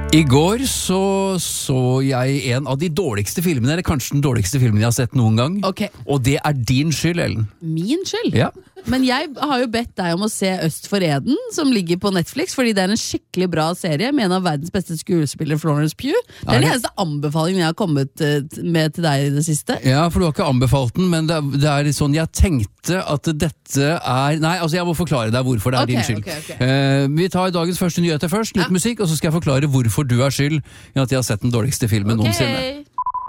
I går så jeg en av de dårligste filmene, eller kanskje den dårligste filmen jeg har sett noen gang. Ok. Og det er din skyld, Ellen. Min skyld? Ja. Men jeg har jo bedt deg om å se Øst for Eden, som ligger på Netflix, fordi det er en skikkelig bra serie med en av verdens beste skuespillere, Florence Pugh. Det er den eneste anbefalingen jeg har kommet med til deg i det siste. Ja, for du har ikke anbefalt den, men det er litt sånn, jeg tenkte at dette er... Nei, altså jeg må forklare deg hvorfor det er din skyld. Okay. Vi tar dagens første nyheter først, litt musikk, og så skal jeg forklare hvorfor du er skyld i at jeg har sett den dårligste filmen noensinne.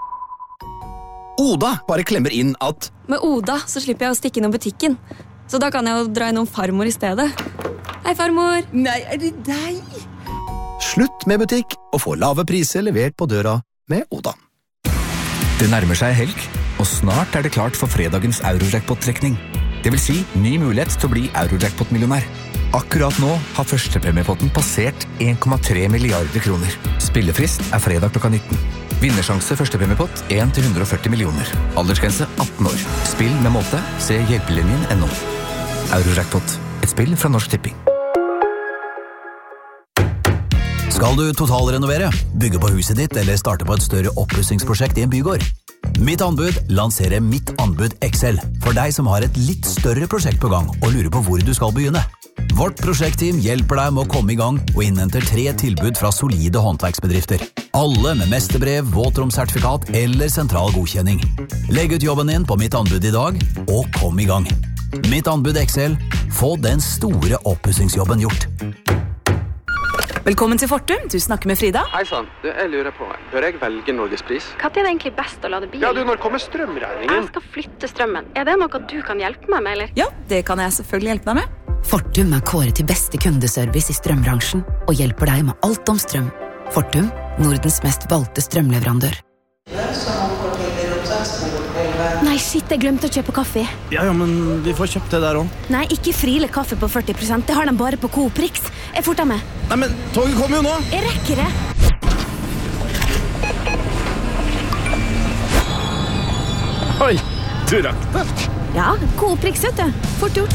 Oda bare klemmer inn at med Oda så slipper jeg å stikke innom butikken. Så da kan jeg jo dra innom farmor i stedet. Hei, farmor! Nei, er det deg? slutt med butikk og få lave priser levert på døra med Oda. Det nærmer seg helg, og snart er det klart for fredagens Eurojackpot-trekning. Det vil si ny mulighet til å bli Eurojackpot-millionær. Akkurat nå har førstepremiepotten passert 1,3 milliarder kroner. Spillefrist er fredag klokka 19. Vinnersjanse førstepremiepott 1-140 millioner. Aldersgrense 18 år. Spill med måte. Se hjelpelinjen.no. Eurojackpot. Et spill fra Norsk Tipping. Skal du totalrenovere, bygge på huset ditt eller starte på et større oppussingsprosjekt i en bygård? Mitt anbud lanserer Mitt anbud XL for deg som har et litt større prosjekt på gang og lurer på hvor du skal begynne. Vårt prosjektteam hjelper deg med å komme i gang og innhenter 3 tilbud fra solide håndverksbedrifter. Alle med mesterbrev, våtromsertifikat eller sentral godkjenning. Legg ut jobben din på Mitt anbud i dag, og kom i gang. Mitt anbud XL. Få den store oppussingsjobben gjort. Velkommen til Fortum, du snakker med Frida. Hei sann, jeg lurer på, bør jeg velge Norgespris? Hva er det egentlig best å lade bil? Ja, når kommer strømregningen? Jeg skal flytte strømmen. Er det noe du kan hjelpe meg med, eller? Ja, det kan jeg selvfølgelig hjelpe deg med. Fortum er kåret til beste kundeservice i strømbransjen og hjelper deg med alt om strøm. Fortum, Nordens mest valgte strømleverandør. Nei, shit, jeg glemte å kjøpe kaffe. Ja, men vi får kjøpt det der også. Nei, ikke Friele kaffe på 40%, det har de bare på Coop Rix. Jeg forter med. Nei, men toget kommer jo nå! Jeg rekker det. Oi, du rakk det. Ja, Coop Rix, vet du. Fort gjort.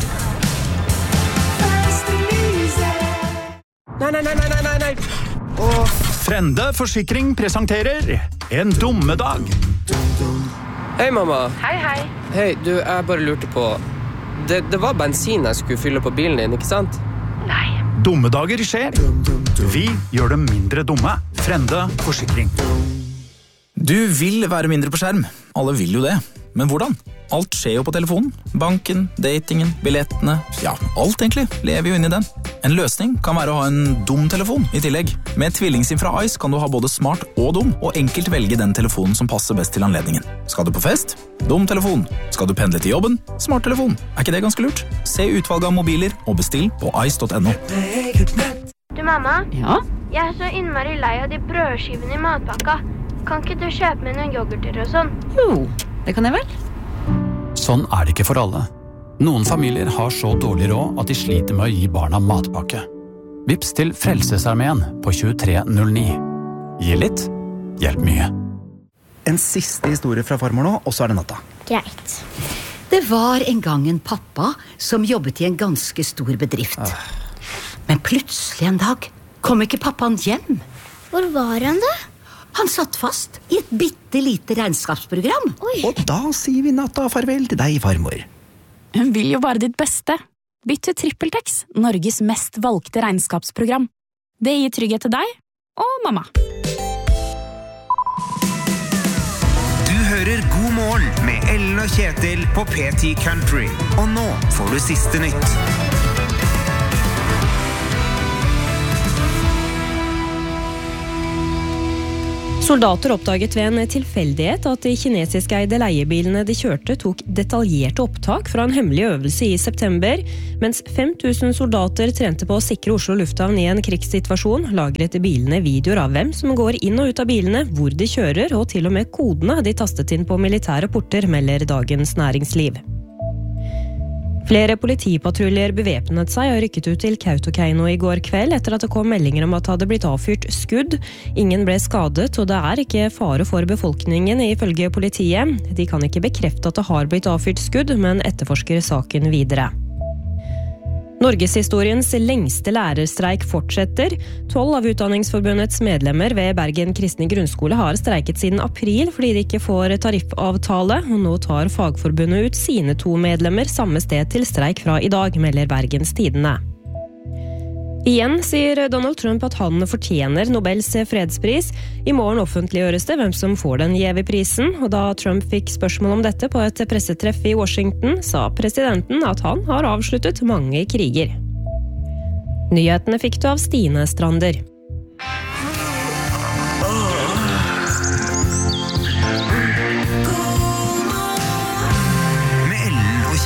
Nei. Og Frende Forsikring presenterer En dummedag. Hei, mamma. Hei. Hei, du, jeg bare lurte på... Det var bensin jeg skulle fylle på bilen din, ikke sant? Nei. Dummedager skjer. Vi gjør dem mindre dumme. Frende Forsikring. Du vil være mindre på skjerm. Alle vil jo det. Men hvordan? Alt skjer jo på telefonen. Banken, datingen, billettene. Ja, alt egentlig lever jo inn i den. En løsning kan være å ha en dum telefon i tillegg. Med tvillingsim fra Ice kan du ha både smart og dum, og enkelt velge den telefonen som passer best til anledningen. Skal du på fest? Dum telefon. Skal du pendle til jobben? Smart telefon. Er ikke det ganske lurt? Se utvalget av mobiler og bestill på ice.no. Du, mamma? Ja? Jeg er så innmari lei av de brødskivene i matpakka. Kan ikke du kjøpe meg noen yoghurter og sånn? Jo, det kan jeg vel. Sånn er det ikke for alle. Noen familier har så dårlig råd at de sliter med å gi barna matpakke. Vips til Frelsesarmeen på 2309. Gi litt, hjelp mye. En siste historie fra farmor nå, og så er det natta. Greit. Det var en gang en pappa som jobbet i en ganske stor bedrift. Men plutselig en dag kom ikke pappaen hjem. Hvor var han da? Han satt fast i et bittelite regnskapsprogram. Og da sier vi natta farvel til deg, farmor. Hun vil jo bare ditt beste. Bytt til TrippelTex, Norges mest valgte regnskapsprogram. Det gir trygghet til deg og mamma. Du hører God morgen med Ellen og Kjetil på PT Country. Og nå får du siste nytt. Soldater oppdaget ved en tilfeldighet at de kinesiskeide leiebilene de kjørte tok detaljerte opptak fra en hemmelig øvelse i september, mens 5000 soldater trente på å sikre Oslo lufthavn i en krigssituasjon, lagret bilene videoer av hvem som går inn og ut av bilene, hvor de kjører, og til og med kodene de tastet inn på militære porter, melder Dagens Næringsliv. Flere politipatruljer bevæpnet seg og rykket ut til Kautokeino i går kveld etter at det kom meldinger om at det hadde blitt avfyrt skudd. Ingen ble skadet, og det er ikke fare for befolkningen ifølge politiet. De kan ikke bekrefte at det har blitt avfyrt skudd, men etterforsker saken videre. Norgeshistoriens lengste lærerstreik fortsetter. 12 av Utdanningsforbundets medlemmer ved Bergen Kristne Grunnskole har streiket siden april fordi de ikke får tariffavtale, og nå tar fagforbundet ut sine 2 medlemmer samme sted til streik fra i dag, melder Bergens Tidende. Igjen sier Donald Trump at han fortjener Nobels fredspris. I morgen offentliggjøres det hvem som får den gjeve prisen, og da Trump fikk spørsmål om dette på et pressetreff i Washington, sa presidenten at han har avsluttet mange kriger. Nyhetene fikk du av Stine Strander.